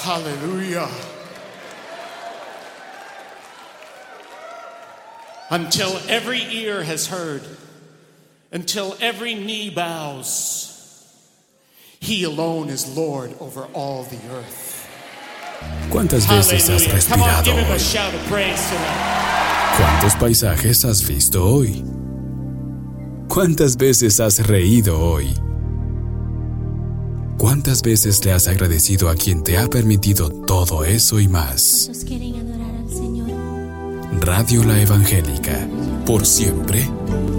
Hallelujah. Until every ear has heard, until every knee bows, He alone is Lord over all the earth. ¿Cuántas veces has respirado hoy? ¿Cuántos paisajes has visto hoy? ¿Cuántas veces has reído hoy? ¿Cuántas veces le has agradecido a quien te ha permitido todo eso y más? ¿Cuántos quieren adorar al Señor? Radio La Evangélica, por siempre